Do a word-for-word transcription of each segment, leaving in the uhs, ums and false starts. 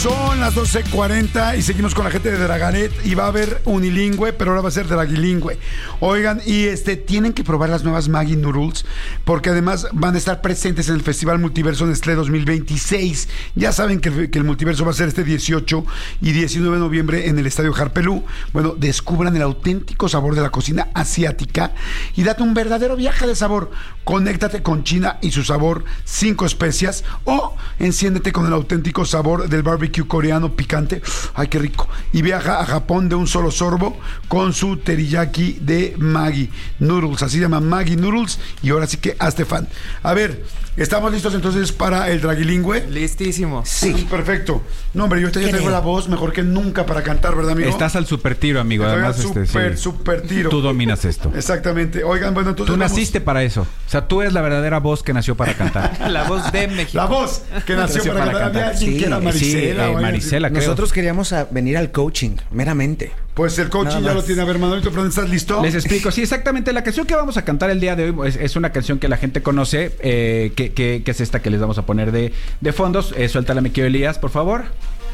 Son las doce cuarenta y seguimos con la gente de Dragaret y va a haber unilingüe, pero ahora va a ser draguilingüe. Oigan, y este tienen que probar las nuevas Maggi Noodles porque además van a estar presentes en el Festival Multiverso Nestlé dos mil veintiséis. Ya saben que, que el multiverso va a ser este dieciocho y diecinueve de noviembre en el Estadio Harpelú. Bueno, descubran el auténtico sabor de la cocina asiática y date un verdadero viaje de sabor. Conéctate con China y su sabor cinco especias o enciéndete con el auténtico sabor del barbecue coreano picante. Ay, qué rico. Y viaja a Japón de un solo sorbo con su teriyaki de Maggi Noodles. Así se llama Maggi Noodles. Y ahora sí que hazte fan. A ver, ¿estamos listos entonces para el draguilingüe? Listísimo. Sí. Perfecto. No, hombre, yo ya tengo la voz mejor que nunca para cantar, ¿verdad, amigo? Estás al super tiro, amigo. Estoy Además, al este, super, sí. super tiro. Tú dominas esto. Exactamente. Oigan, bueno, entonces Tú vamos... naciste para eso. O sea, tú eres la verdadera voz que nació para cantar. La voz de México. La voz que nació, nació para, para cantar. cantar. Había alguien Sí, que era Marisela. sí, eh, o alguien Marisela, así. creo. Nosotros queríamos a venir al coaching, meramente. Pues el coaching Nada ya lo más. tiene. A ver, Manolito, ¿pero estás listo? Les explico. Sí, exactamente. La canción que vamos a cantar el día de hoy es, es una canción que la gente conoce, eh, que, que, que es esta que les vamos a poner de, de fondos. Eh, suéltala, mi querido Elías, por favor.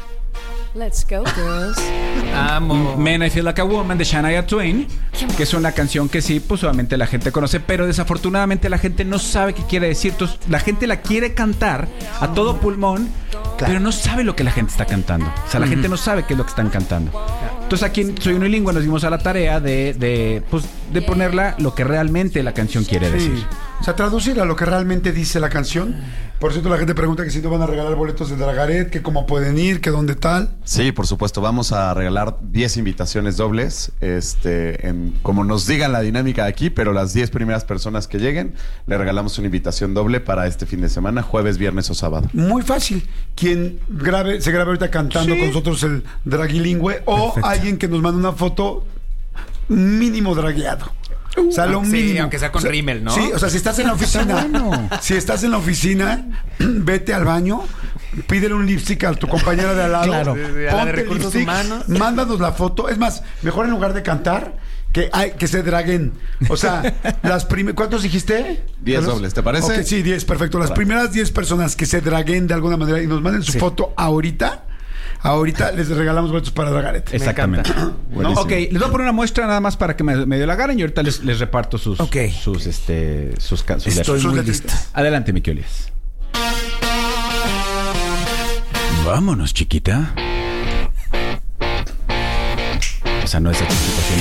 Let's go, girls. Amo. Man, I Feel Like a Woman de Shania Twain, que es una canción que sí, pues obviamente la gente conoce, pero desafortunadamente la gente no sabe qué quiere decir. Entonces, la gente la quiere cantar a todo pulmón, claro, pero no sabe lo que la gente está cantando. O sea, la uh-huh. gente no sabe qué es lo que están cantando. Entonces aquí en Soy Unilingüe nos dimos a la tarea de, de, pues, de ponerla lo que realmente la canción quiere decir. Sí. O sea, traducir a lo que realmente dice la canción. Por cierto, la gente pregunta que si no van a regalar boletos de Dragaret, que cómo pueden ir, que dónde tal. Sí, por supuesto. Vamos a regalar diez invitaciones dobles. Este, en, como nos digan la dinámica de aquí, pero las diez primeras personas que lleguen, le regalamos una invitación doble para este fin de semana, jueves, viernes o sábado. Muy fácil. Quien grabe, se grabe ahorita cantando sí. con nosotros el draguilingüe, o perfecto, alguien que nos mande una foto mínimo dragueado. O sea, lo sí, mínimo. aunque sea con o sea, rímel, ¿no? Sí, o sea, si estás en la oficina, bueno. si estás en la oficina, vete al baño, pídele un lipstick a tu compañera de al lado, claro, sí, sí, a la de ponte recursos lipstick, humanos, mándanos la foto. Es más, mejor en lugar de cantar, que hay que se draguen. O sea, las primeras, ¿cuántos dijiste? diez dobles, ¿te parece? Ok, sí, diez, perfecto. Las primeras diez personas que se draguen de alguna manera y nos manden su sí. foto ahorita. Ahorita les regalamos boletos para Dragaret. Exactamente. ¿No? Ok, les voy a poner una muestra nada más para que me, medio la agarren y ahorita les, les reparto sus, okay. sus, este, sus, sus Estoy sus muy listo. Adelante, mi querido Elías. Vámonos, chiquita. O sea, no esa chiquita, sino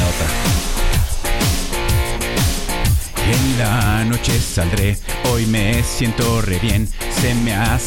otra. En la noche saldré, hoy me siento re bien, se me hace